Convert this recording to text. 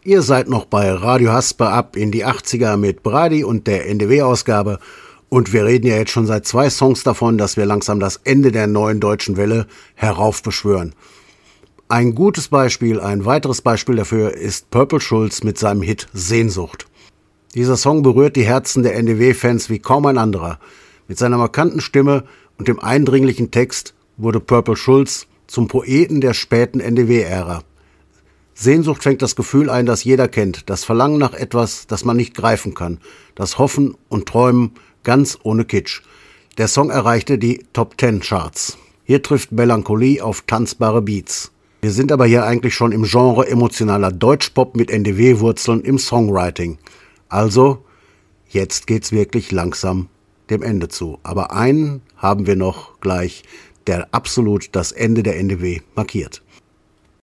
Ihr seid noch bei Radio Hasper ab in die 80er mit Brady und der NDW-Ausgabe. Und wir reden ja jetzt schon seit 2 Songs davon, dass wir langsam das Ende der neuen deutschen Welle heraufbeschwören. Ein gutes Beispiel, ein weiteres Beispiel dafür ist Purple Schulz mit seinem Hit Sehnsucht. Dieser Song berührt die Herzen der NDW-Fans wie kaum ein anderer. Mit seiner markanten Stimme und dem eindringlichen Text wurde Purple Schulz zum Poeten der späten NDW-Ära. Sehnsucht fängt das Gefühl ein, das jeder kennt, das Verlangen nach etwas, das man nicht greifen kann, das Hoffen und Träumen ganz ohne Kitsch. Der Song erreichte die Top-10-Charts. Hier trifft Melancholie auf tanzbare Beats. Wir sind aber hier eigentlich schon im Genre emotionaler Deutschpop mit NDW-Wurzeln im Songwriting. Also, jetzt geht's wirklich langsam dem Ende zu. Aber einen haben wir noch gleich, der absolut das Ende der NDW markiert.